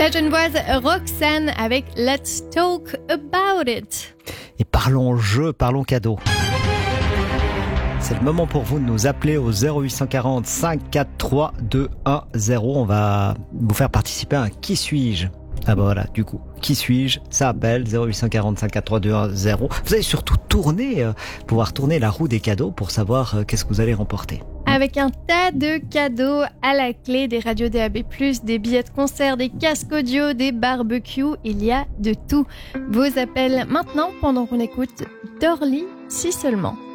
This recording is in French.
La Genevoise Roxane avec Let's Talk About It. Et parlons jeu, parlons cadeau. C'est le moment pour vous de nous appeler au 0840 543 210. On va vous faire participer à un Qui suis-je ? Ah bah voilà, du coup, Qui suis-je ? Ça appelle 0840 543 210. Vous allez surtout pouvoir tourner la roue des cadeaux pour savoir qu'est-ce que vous allez remporter. Avec un tas de cadeaux à la clé, des radios DAB+, des billets de concert, des casques audio, des barbecues, il y a de tout. Vos appels maintenant pendant qu'on écoute Dorly, si seulement.